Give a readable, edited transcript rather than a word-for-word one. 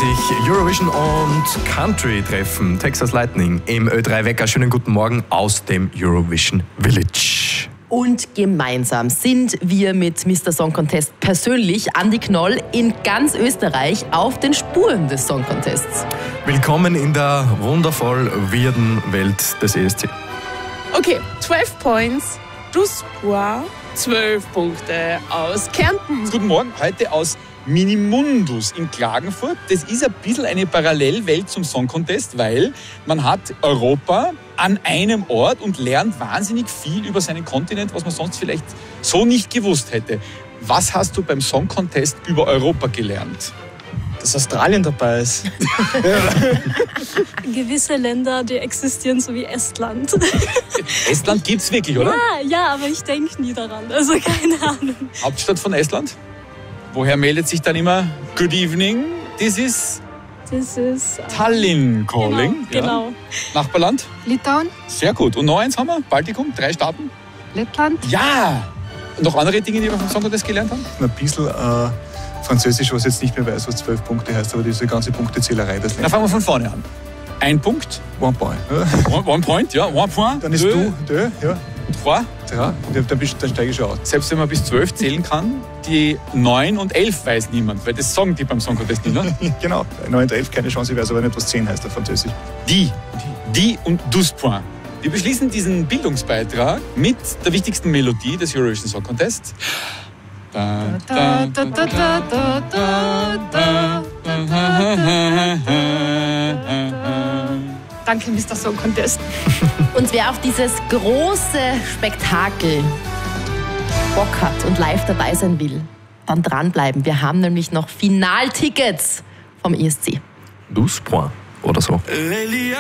sich Eurovision und Country treffen. Texas Lightning im Ö3-Wecker. Schönen guten Morgen aus dem Eurovision Village. Und gemeinsam sind wir mit Mr. Song Contest persönlich, Andi Knoll, in ganz Österreich auf den Spuren des Song Contests. Willkommen in der wundervoll weirden Welt des ESC. Okay, 12 Points, plus 12 Punkte aus Kärnten. Guten Morgen, heute aus Minimundus in Klagenfurt. Das ist ein bisschen eine Parallelwelt zum Song Contest, weil man hat Europa an einem Ort und lernt wahnsinnig viel über seinen Kontinent, was man sonst vielleicht so nicht gewusst hätte. Was hast du beim Song Contest über Europa gelernt? Dass Australien dabei ist. Gewisse Länder, die existieren, so wie Estland. Estland gibt's wirklich, oder? Ja, aber ich denke nie daran. Also keine Ahnung. Hauptstadt von Estland? Woher meldet sich dann immer Good evening? Das ist Tallinn calling. Genau. Ja. Nachbarland? Litauen, Sehr gut. Und noch eins haben wir? Baltikum? 3 Staaten? Lettland. Ja! Und noch andere Dinge, die wir vom Song Contest gelernt haben? Ein bisschen Französisch, was jetzt nicht mehr weiß, was 12 Punkte heißt, aber diese ganze Punktezählerei, das Dann fangen wir von vorne an. 1 Punkt. One point. One point, ja. One point. Dann ist deux, du, ja. 3. 3. Dann steige ich schon aus. Selbst wenn man bis 12 zählen kann, die 9 und 11 weiß niemand, weil das sagen die beim Song Contest nicht, ne? Genau. 9 und 11, keine Chance, ich weiß aber nicht, was 10 heißt auf Französisch. Die und 12 points. Wir beschließen diesen Bildungsbeitrag mit der wichtigsten Melodie des Eurovision Song Contest. Danke, Mr. Song Contest. Und wer auf dieses große Spektakel Bock hat und live dabei sein will, dann dranbleiben. Wir haben nämlich noch Finaltickets vom ESC. 12 points oder so.